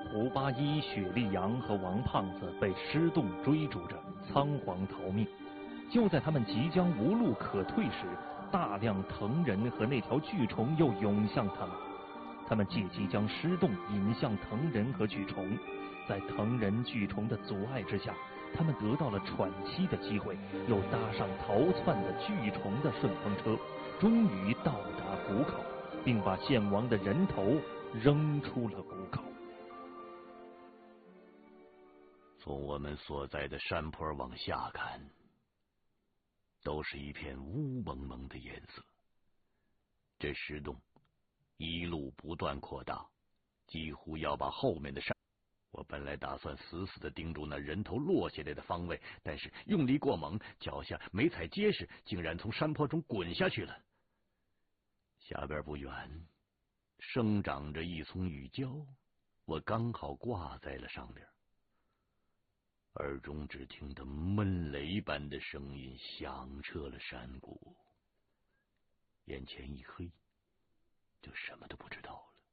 胡八一、雪莉杨和王胖子被尸洞追逐着，仓皇逃命。就在他们即将无路可退时，大量藤人和那条巨虫又涌向他们。他们借机将尸洞引向藤人和巨虫，在藤人、巨虫的阻碍之下，他们得到了喘息的机会，又搭上逃窜的巨虫的顺风车，终于到达谷口，并把献王的人头扔出了谷口。 从我们所在的山坡往下看，都是一片乌蒙蒙的颜色。这石洞一路不断扩大，几乎要把后面的山。我本来打算死死地盯住那人头落下来的方位，但是用力过猛，脚下没踩结实，竟然从山坡中滚下去了。下边不远生长着一丛雨胶，我刚好挂在了上边。耳中只听得闷雷般的声音响彻了山谷，眼前一黑，就什么都不知道了。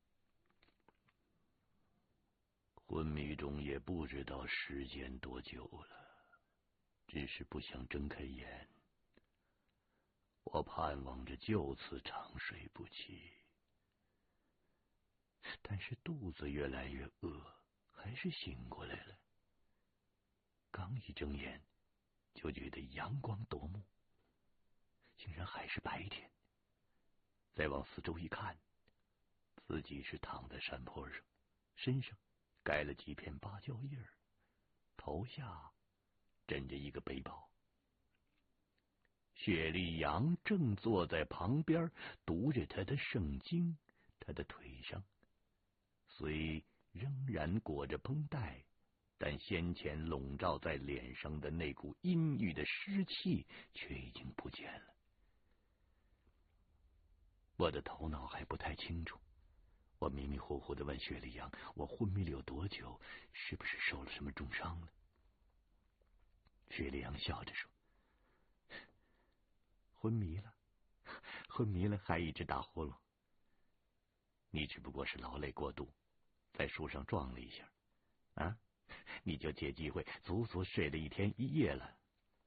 昏迷中也不知道时间多久了，只是不想睁开眼。我盼望着就此长睡不起，但是肚子越来越饿，还是醒过来了。刚一睁眼，就觉得阳光夺目，竟然还是白天。再往四周一看，自己是躺在山坡上，身上盖了几片芭蕉叶儿，头下枕着一个背包。雪莉杨正坐在旁边读着他的圣经，他的腿上虽仍然裹着绷带，但先前笼罩在脸上的那股阴郁的湿气却已经不见了。我的头脑还不太清楚，我迷迷糊糊地问雪莉杨，我昏迷了有多久，是不是受了什么重伤了？雪莉杨笑着说，昏迷了还一直打呼噜，你只不过是劳累过度，在树上撞了一下啊，你就借机会足足睡了一天一夜了。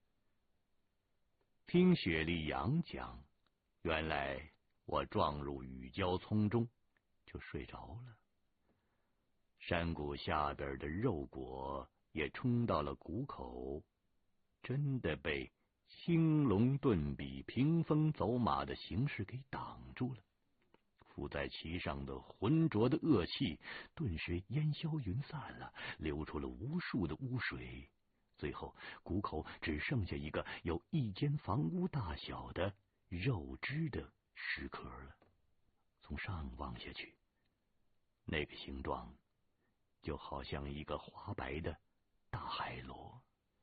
听雪莉杨讲，原来我撞入雨胶丛中就睡着了。山谷下边的肉果也冲到了谷口，真的被兴隆顿比、屏风走马的形势给挡住了。附在其上的浑浊的恶气顿时烟消云散了，流出了无数的污水。最后谷口只剩下一个有一间房屋大小的肉汁的石壳了。从上望下去，那个形状就好像一个滑白的大海螺。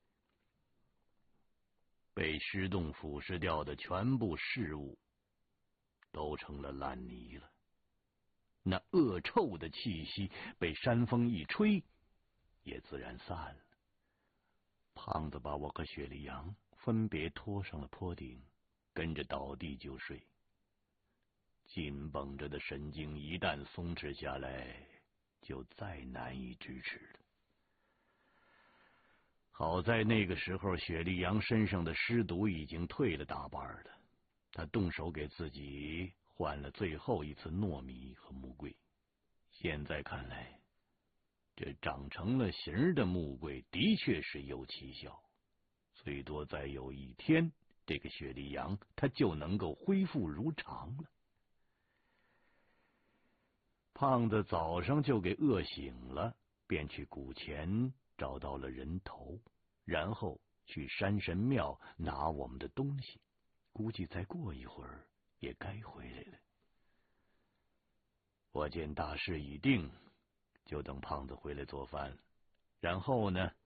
被尸洞腐蚀掉的全部事物都成了烂泥了，那恶臭的气息被山风一吹，也自然散了。胖子把我和雪莉杨分别拖上了坡顶，跟着倒地就睡。紧绷着的神经一旦松弛下来，就再难以支持了。好在那个时候，雪莉杨身上的尸毒已经退了大半了，他动手给自己换了最后一次糯米和木棍。现在看来，这长成了形的木棍的确是有奇效，最多再有一天，这个雪莉杨他就能够恢复如常了。胖子早上就给饿醒了，便去谷前找到了人头，然后去山神庙拿我们的东西，估计再过一会儿也该回来了。我见大事已定，就等胖子回来做饭，然后呢